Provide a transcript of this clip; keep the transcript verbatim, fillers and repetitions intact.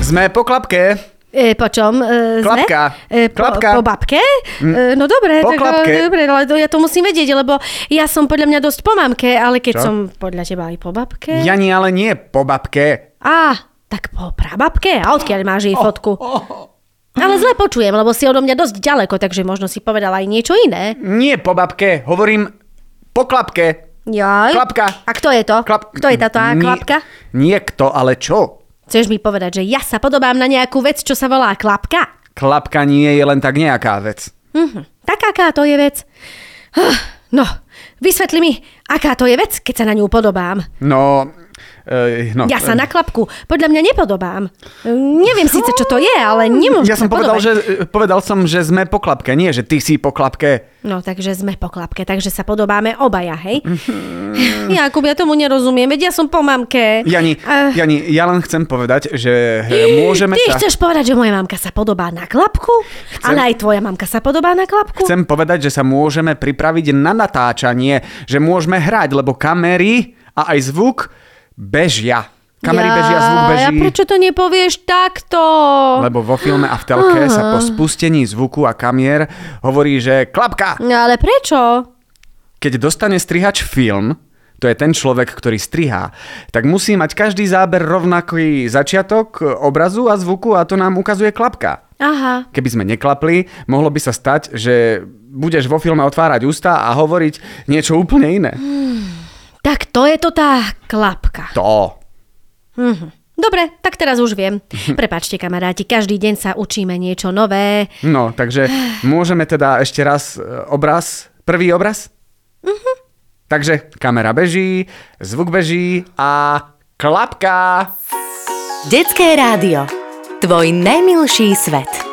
Sme po klapke. E, po čom? E, Klapka. E, po, Klapka. po babke? E, no dobre, Po tak, klapke. dobre, ale to, ja to musím vedieť, lebo ja som podľa mňa dosť po mamke, ale keď Čo? som podľa teba aj po babke... Ja nie, ale nie po babke. Á, tak po prababke? A odkiaľ máš jej fotku? Ale zle počujem, lebo si odo mňa dosť ďaleko, takže možno si povedala aj niečo iné. Nie po babke, hovorím po klapke. Jaj. Klapka. A kto je to? Klap... Kto je táto Nie- klapka? Nie kto, ale čo? Chceš mi povedať, že ja sa podobám na nejakú vec, čo sa volá klapka? Klapka nie je len tak nejaká vec. Mhm. Tak aká to je vec? No, vysvetli mi, aká to je vec, keď sa na ňu podobám. No... E, no Ja sa e, na klapku podľa mňa nepodobám. Neviem síce, čo to je, ale nemôžem Ja som sa povedal, podobať. že, povedal som, že sme po klapke, nie, že ty si po klapke. No, takže sme po klapke, takže sa podobáme obaja, hej? Jakub, ja tomu nerozumiem, veď ja som po mamke. Jani, Uh, Jani, ja len chcem povedať, že e, môžeme Ty sa... chceš povedať, že moja mamka sa podobá na klapku? Chcem- Ale aj tvoja mamka sa podobá na klapku? Chcem povedať, že sa môžeme pripraviť na natáčanie, že môžeme hrať, lebo kamery a aj zvuk bežia. Kamery ja, bežia, zvuk beží. A prečo to nepovieš takto? Lebo vo filme a v telke sa po spustení zvuku a kamier hovorí, že klapka. No ale prečo? Keď dostane strihač film, to je ten človek, ktorý strihá, tak musí mať každý záber rovnaký začiatok obrazu a zvuku a to nám ukazuje klapka. Aha. Keby sme neklapli, mohlo by sa stať, že budeš vo filme otvárať ústa a hovoriť niečo úplne iné. Hmm. Tak to je to tá klapka. To. Mhm. Dobre, tak teraz už viem. Prepáčte, kamaráti, každý deň sa učíme niečo nové. No, takže môžeme teda ešte raz e, obraz, prvý obraz? Mhm. Takže kamera beží, zvuk beží a klapka. Detské rádio. Tvoj najmilší svet.